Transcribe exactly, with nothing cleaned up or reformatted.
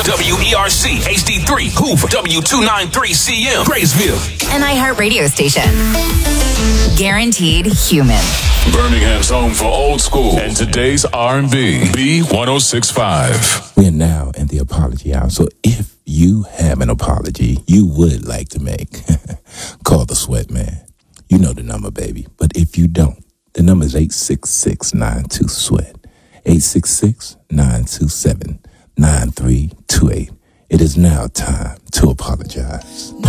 W E R C H D three Hoover, W two ninety-three C M Graysville. An iHeart radio station. Guaranteed human. Birmingham's home for old school and today's R and B. B one oh six point five. We are now in the apology hour. So if you have an apology you would like to make, call the Sweat Man. You know the number, baby. But if you don't, the number is eight six six, nine two, sweat. eight six six, nine two seven, nine three two eight. It is now time to apologize.